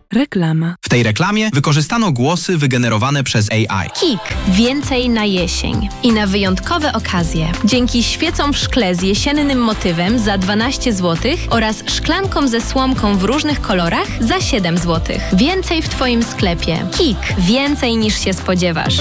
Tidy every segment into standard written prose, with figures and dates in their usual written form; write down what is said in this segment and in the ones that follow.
Reklama. W tej reklamie wykorzystano głosy wygenerowane przez AI. KiK. Więcej na jesień. I na wyjątkowe okazje. Dzięki świecom w szkle z jesiennym motywem za 12 zł oraz szklankom ze słomką w różnych kolorach za 7 zł. Więcej w Twoim sklepie. KiK. Więcej niż się spodziewasz.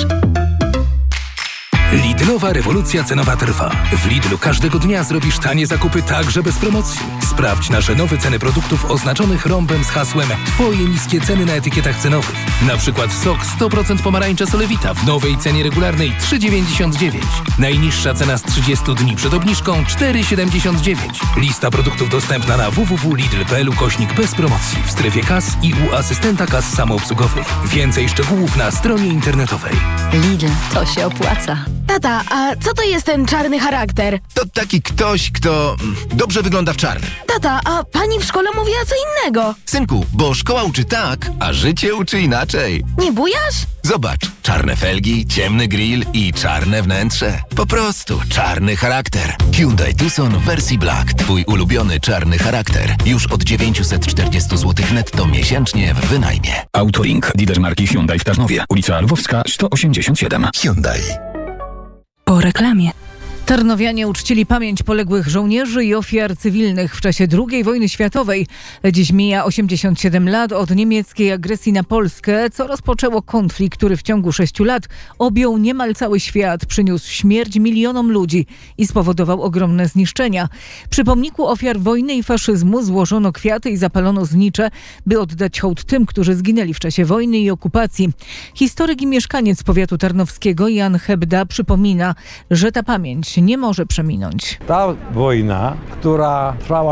Lidlowa rewolucja cenowa trwa. W Lidlu każdego dnia zrobisz tanie zakupy także bez promocji. Sprawdź nasze nowe ceny produktów oznaczonych rąbem z hasłem Twoje niskie ceny na etykietach cenowych. Na przykład sok 100% pomarańcza Solewita w nowej cenie regularnej 3,99. Najniższa cena z 30 dni przed obniżką 4,79. Lista produktów dostępna na www.lidl.pl/bez promocji w strefie kas i u asystenta kas samoobsługowych. Więcej szczegółów na stronie internetowej. Lidl. To się opłaca. Tata, a co to jest ten czarny charakter? To taki ktoś, kto dobrze wygląda w czarnym. Tata, a pani w szkole mówiła co innego. Synku, bo szkoła uczy tak, a życie uczy inaczej. Nie bujasz? Zobacz, czarne felgi, ciemny grill i czarne wnętrze. Po prostu czarny charakter. Hyundai Tucson w wersji Black. Twój ulubiony czarny charakter. Już od 940 zł netto miesięcznie w wynajmie. Autolink, lider marki Hyundai w Tarnowie. Ulica Lwowska, 187. Hyundai. Po reklamie. Tarnowianie uczcili pamięć poległych żołnierzy i ofiar cywilnych w czasie II wojny światowej. Dziś mija 87 lat od niemieckiej agresji na Polskę, co rozpoczęło konflikt, który w ciągu 6 lat objął niemal cały świat, przyniósł śmierć milionom ludzi i spowodował ogromne zniszczenia. Przy pomniku ofiar wojny i faszyzmu złożono kwiaty i zapalono znicze, by oddać hołd tym, którzy zginęli w czasie wojny i okupacji. Historyk i mieszkaniec powiatu tarnowskiego Jan Hebda przypomina, że ta pamięć nie może przeminąć. Ta wojna, która trwała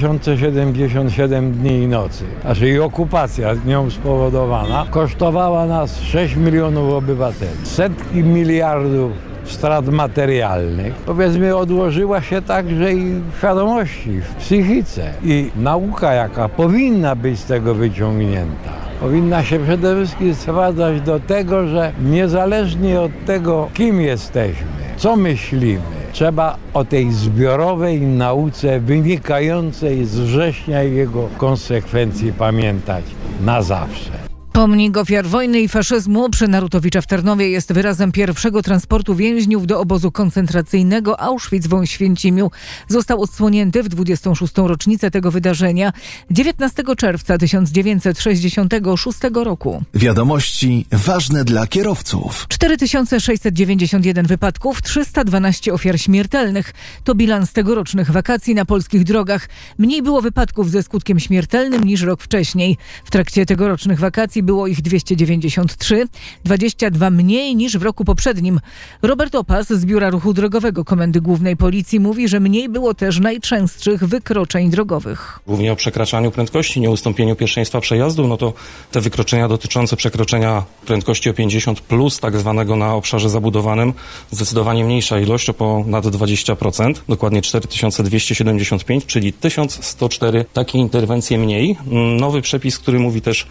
2077 dni i nocy, i okupacja z nią spowodowana, kosztowała nas 6 milionów obywateli. Setki miliardów strat materialnych, powiedzmy, odłożyła się także i w świadomości, w psychice. I nauka, jaka powinna być z tego wyciągnięta, powinna się przede wszystkim sprowadzać do tego, że niezależnie od tego, kim jesteśmy, co myślimy, trzeba o tej zbiorowej nauce wynikającej z września i jego konsekwencji pamiętać na zawsze. Pomnik ofiar wojny i faszyzmu przy Narutowicza w Tarnowie jest wyrazem pierwszego transportu więźniów do obozu koncentracyjnego Auschwitz w Oświęcimiu. Został odsłonięty w 26. rocznicę tego wydarzenia 19 czerwca 1966 roku. Wiadomości ważne dla kierowców. 4691 wypadków, 312 ofiar śmiertelnych. To bilans tegorocznych wakacji na polskich drogach. Mniej było wypadków ze skutkiem śmiertelnym niż rok wcześniej. W trakcie tegorocznych wakacji było ich 293, 22 mniej niż w roku poprzednim. Robert Opas z Biura Ruchu Drogowego Komendy Głównej Policji mówi, że mniej było też najczęstszych wykroczeń drogowych. Głównie o przekraczaniu prędkości, nieustąpieniu pierwszeństwa przejazdu, no to te wykroczenia dotyczące przekroczenia prędkości o 50 plus, tak zwanego na obszarze zabudowanym, zdecydowanie mniejsza ilość, o ponad 20%, dokładnie 4275, czyli 1104 takie interwencje mniej. Nowy przepis, który mówi też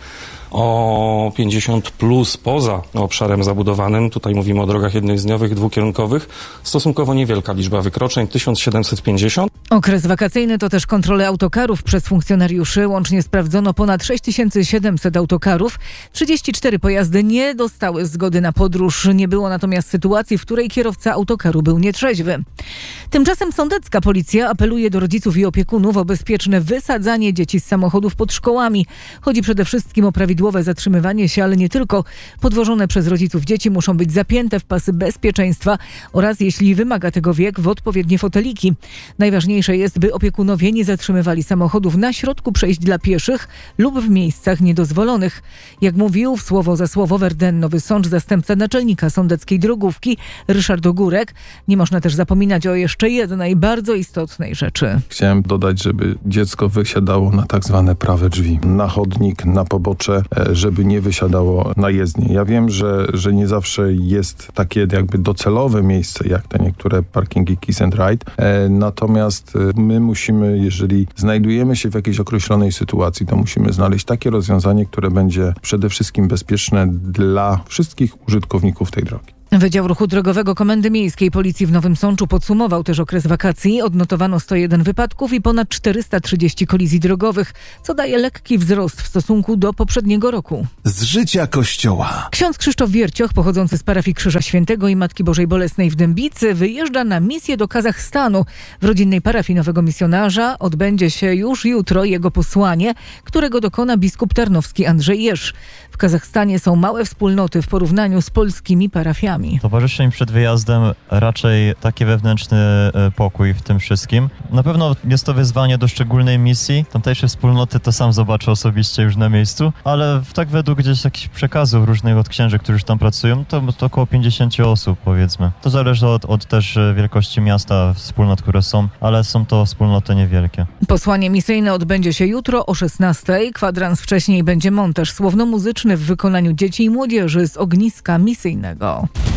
o 50 plus poza obszarem zabudowanym. Tutaj mówimy o drogach jednozdniowych, dwukierunkowych. Stosunkowo niewielka liczba wykroczeń, 1750. Okres wakacyjny to też kontrole autokarów przez funkcjonariuszy. Łącznie sprawdzono ponad 6700 autokarów. 34 pojazdy nie dostały zgody na podróż. Nie było natomiast sytuacji, w której kierowca autokaru był nietrzeźwy. Tymczasem sądecka policja apeluje do rodziców i opiekunów o bezpieczne wysadzanie dzieci z samochodów pod szkołami. Chodzi przede wszystkim o prawidłowe zatrzymywanie się, ale nie tylko. Podwożone przez rodziców dzieci muszą być zapięte w pasy bezpieczeństwa oraz, jeśli wymaga tego wiek, w odpowiednie foteliki. Najważniejsze jest, by opiekunowie nie zatrzymywali samochodów na środku przejść dla pieszych lub w miejscach niedozwolonych. Jak mówił w słowo za słowo Werden Nowy Sącz zastępca naczelnika sądeckiej drogówki Ryszard Ogórek, nie można też zapominać o jeszcze jednej bardzo istotnej rzeczy. Chciałem dodać, żeby dziecko wysiadało na tak zwane prawe drzwi, na chodnik, na pobocze, żeby nie wysiadało na jezdnię. Ja wiem, że nie zawsze jest takie jakby docelowe miejsce, jak te niektóre parkingi Kiss and Ride. Natomiast my musimy, jeżeli znajdujemy się w jakiejś określonej sytuacji, to musimy znaleźć takie rozwiązanie, które będzie przede wszystkim bezpieczne dla wszystkich użytkowników tej drogi. Wydział Ruchu Drogowego Komendy Miejskiej Policji w Nowym Sączu podsumował też okres wakacji. Odnotowano 101 wypadków i ponad 430 kolizji drogowych, co daje lekki wzrost w stosunku do poprzedniego roku. Z życia Kościoła. Ksiądz Krzysztof Wiercioch, pochodzący z parafii Krzyża Świętego i Matki Bożej Bolesnej w Dębicy, wyjeżdża na misję do Kazachstanu. W rodzinnej parafii nowego misjonarza odbędzie się już jutro jego posłanie, którego dokona biskup tarnowski Andrzej Jerz. W Kazachstanie są małe wspólnoty w porównaniu z polskimi parafiami. Towarzyszy mi przed wyjazdem raczej taki wewnętrzny pokój w tym wszystkim. Na pewno jest to wyzwanie do szczególnej misji. Tamtejsze wspólnoty to sam zobaczę osobiście już na miejscu, ale tak według gdzieś jakichś przekazów różnych od księży, którzy tam pracują, to około 50 osób, powiedzmy. To zależy od też wielkości miasta, wspólnot, które są, ale są to wspólnoty niewielkie. Posłanie misyjne odbędzie się jutro o 16:00. Kwadrans wcześniej będzie montaż słowno-muzyczny w wykonaniu dzieci i młodzieży z ogniska misyjnego.